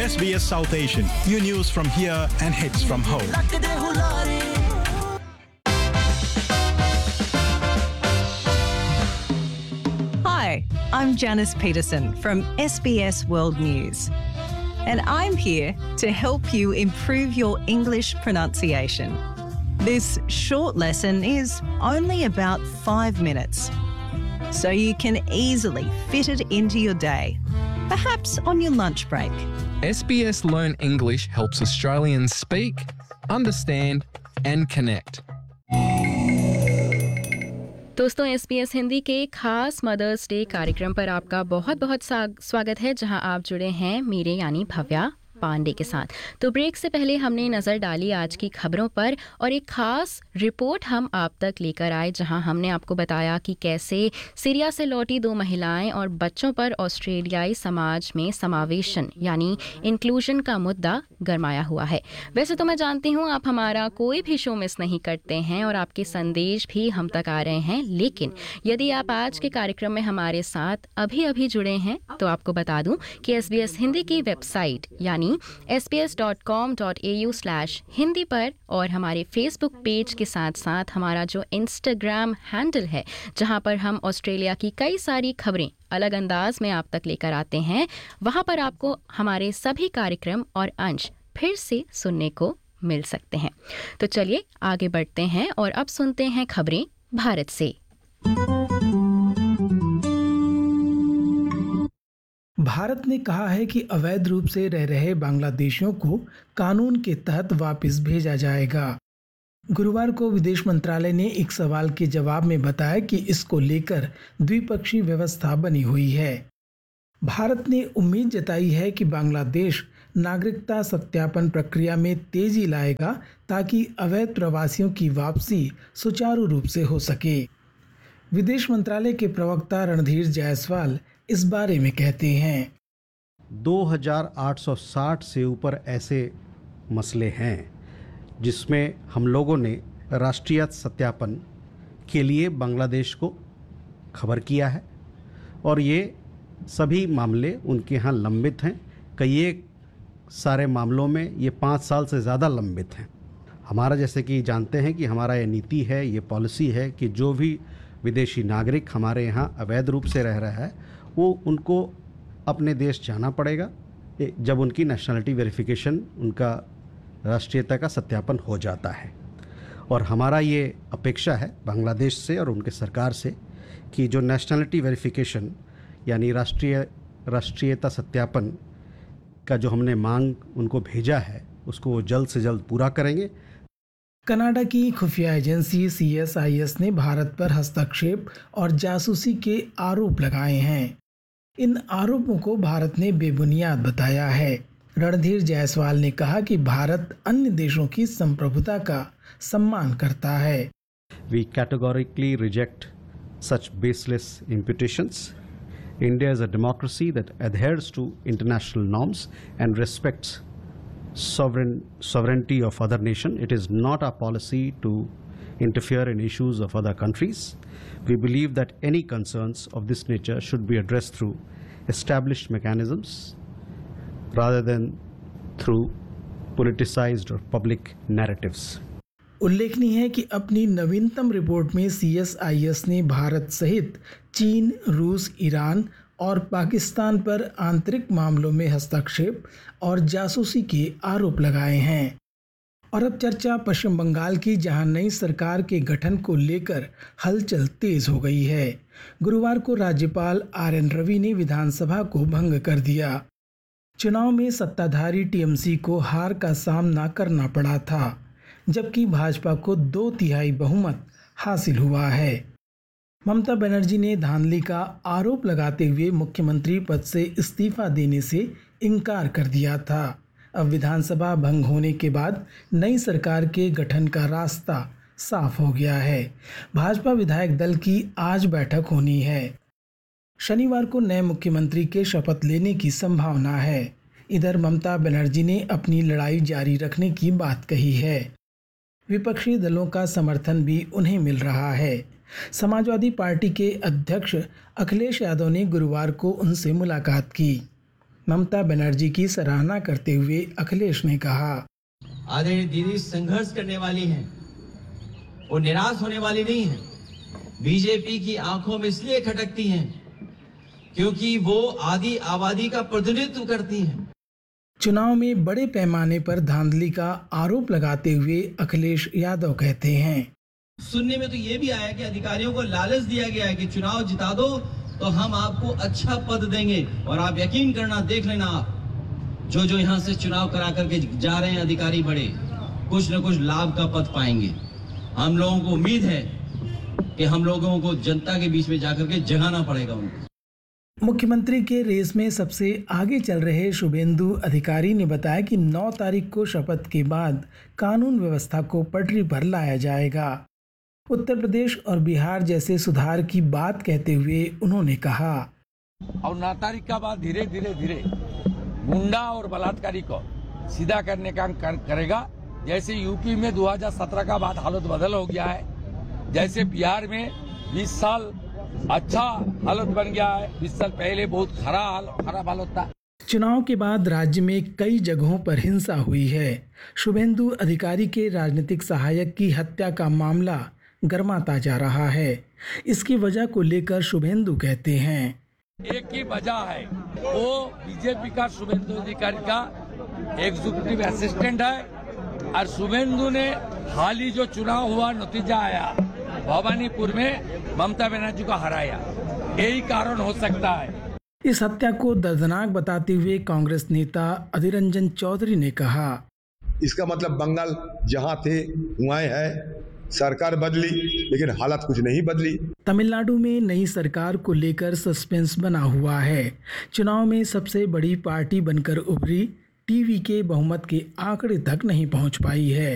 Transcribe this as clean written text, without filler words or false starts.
SBS South Asian. New news from here and hits from home. Hi, I'm Janice Peterson from SBS World News. And I'm here to help you improve your English pronunciation. This short lesson is only about 5 minutes, so you can easily fit it into your day, perhaps on your lunch break. SBS Learn English helps Australians speak, understand and connect. दोस्तों SBS Hindi के खास mother's day कार्यक्रम पर आपका बहुत बहुत स्वागत है, जहां आप जुड़े हैं मेरे यानी भव्या पांडे के साथ। तो ब्रेक से पहले हमने नज़र डाली आज की खबरों पर और एक खास रिपोर्ट हम आप तक लेकर आए, जहां हमने आपको बताया कि कैसे सीरिया से लौटी 2 महिलाएं और बच्चों पर ऑस्ट्रेलियाई समाज में समावेशन यानी इंक्लूजन का मुद्दा गरमाया हुआ है। वैसे तो मैं जानती हूं आप हमारा कोई भी शो मिस नहीं करते हैं और आपके संदेश भी हम तक आ रहे हैं, लेकिन यदि आप आज के कार्यक्रम में हमारे साथ अभी जुड़े हैं तो आपको बता दूं कि SBS हिंदी की वेबसाइट यानी sbs.com.au/hindi पर और हमारे फेसबुक पेज के साथ साथ हमारा जो इंस्टाग्राम हैंडल है, जहां पर हम ऑस्ट्रेलिया की कई सारी खबरें अलग अंदाज में आप तक लेकर आते हैं, वहां पर आपको हमारे सभी कार्यक्रम और अंश फिर से सुनने को मिल सकते हैं। तो चलिए आगे बढ़ते हैं और अब सुनते हैं खबरें भारत से। भारत ने कहा है कि अवैध रूप से रह रहे बांग्लादेशियों को कानून के तहत वापस भेजा जाएगा। गुरुवार को विदेश मंत्रालय ने एक सवाल के जवाब में बताया कि इसको लेकर द्विपक्षीय व्यवस्था बनी हुई है। भारत ने उम्मीद जताई है कि बांग्लादेश नागरिकता सत्यापन प्रक्रिया में तेजी लाएगा ताकि अवैध प्रवासियों की वापसी सुचारू रूप से हो सके। विदेश मंत्रालय के प्रवक्ता रणधीर जायसवाल इस बारे में कहते हैं, 2860 से ऊपर ऐसे मसले हैं जिसमें हम लोगों ने राष्ट्रीय सत्यापन के लिए बांग्लादेश को खबर किया है और ये सभी मामले उनके यहाँ लंबित हैं। कई सारे मामलों में ये 5 साल से ज़्यादा लंबित हैं। हमारा जैसे कि जानते हैं कि हमारा ये नीति है, ये पॉलिसी है कि जो भी विदेशी नागरिक हमारे यहाँ अवैध रूप से रह रहा है वो उनको अपने देश जाना पड़ेगा जब उनकी नेशनलिटी वेरिफिकेशन, उनका राष्ट्रीयता का सत्यापन हो जाता है। और हमारा ये अपेक्षा है बांग्लादेश से और उनके सरकार से कि जो नेशनलिटी वेरिफिकेशन यानी राष्ट्रीयता सत्यापन का जो हमने मांग उनको भेजा है उसको वो जल्द से जल्द पूरा करेंगे। कनाडा की खुफिया एजेंसी CSIS ने भारत पर हस्तक्षेप और जासूसी के आरोप लगाए हैं। इन आरोपों को भारत ने बेबुनियाद बताया है। रणधीर जायसवाल ने कहा कि भारत अन्य देशों की संप्रभुता का सम्मान करता है। We categorically reject such baseless imputations. India is a democracy that adheres to international norms and respects sovereignty of other nation. It is not our policy to interfere in issues of other countries. We believe that any concerns of this nature should be addressed through established mechanisms rather than through politicized or public narratives. उल्लेखनीय है कि अपनी नवीनतम report में CSIS ने भारत सहित चीन, रूस, ईरान और पाकिस्तान पर आंतरिक मामलों में हस्तक्षेप और जासूसी के आरोप लगाए हैं। और अब चर्चा पश्चिम बंगाल की, जहां नई सरकार के गठन को लेकर हलचल तेज हो गई है। गुरुवार को राज्यपाल RN रवि ने विधानसभा को भंग कर दिया। चुनाव में सत्ताधारी TMC को हार का सामना करना पड़ा था, जबकि भाजपा को 2/3 बहुमत हासिल हुआ है। ममता बनर्जी ने धांधली का आरोप लगाते हुए मुख्यमंत्री पद से इस्तीफा देने से इनकार कर दिया था। अब विधानसभा भंग होने के बाद नई सरकार के गठन का रास्ता साफ हो गया है। भाजपा विधायक दल की आज बैठक होनी है। शनिवार को नए मुख्यमंत्री के शपथ लेने की संभावना है। इधर ममता बनर्जी ने अपनी लड़ाई जारी रखने की बात कही है। विपक्षी दलों का समर्थन भी उन्हें मिल रहा है। समाजवादी पार्टी के अध्यक्ष अखिलेश यादव ने गुरुवार को उनसे मुलाकात की। ममता बनर्जी की सराहना करते हुए अखिलेश ने कहा, आदरणीय दीदी संघर्ष करने वाली हैं, वो निराश होने वाली नहीं है। बीजेपी की आंखों में इसलिए खटकती हैं क्योंकि वो आधी आबादी का प्रतिनिधित्व करती हैं। चुनाव में बड़े पैमाने पर धांधली का आरोप लगाते हुए अखिलेश यादव कहते हैं, सुनने में तो ये भी आया कि अधिकारियों को लालच दिया गया है कि चुनाव जिता दो तो हम आपको अच्छा पद देंगे, और आप यकीन करना, देख लेना, आप जो यहाँ से चुनाव करा करके जा रहे हैं अधिकारी बड़े, कुछ न कुछ लाभ का पद पाएंगे। हम लोगों को उम्मीद है कि हम लोगों को जनता के बीच में जाकर के जगाना पड़ेगा उनको। मुख्यमंत्री के रेस में सबसे आगे चल रहे शुभेंदु अधिकारी ने बताया कि 9 तारीख को शपथ के बाद कानून व्यवस्था को पटरी पर लाया जाएगा। उत्तर प्रदेश और बिहार जैसे सुधार की बात कहते हुए उन्होंने कहा, और 9 तारीख का बाद धीरे धीरे गुंडा और बलात्कारी को सीधा करने का काम करेगा। जैसे यूपी में 2017 का बाद हालत बदल हो गया है, जैसे बिहार में 20 साल अच्छा हालत बन गया है। 20 साल पहले बहुत खराब हालत था। चुनाव के बाद राज्य में कई जगहों पर हिंसा हुई है। शुभेंदु अधिकारी के राजनीतिक सहायक की हत्या का मामला गर्माता जा रहा है। इसकी वजह को लेकर शुभेंदु कहते हैं, एक ही वजह है, वो बीजेपी का शुभेंदु अधिकारी का एग्जीक्यूटिव असिस्टेंट है, और शुभेंदु ने हाल ही जो चुनाव हुआ नतीजा आया भवानीपुर में ममता बनर्जी को हराया, यही कारण हो सकता है। इस हत्या को दर्दनाक बताते हुए कांग्रेस नेता अधीर रंजन चौधरी ने कहा, इसका मतलब बंगाल जहां थे वहां है, सरकार बदली लेकिन हालत कुछ नहीं बदली। तमिलनाडु में नई सरकार को लेकर सस्पेंस बना हुआ है। चुनाव में सबसे बड़ी पार्टी बनकर उभरी टीवी के बहुमत के आंकड़े तक नहीं पहुंच पाई है।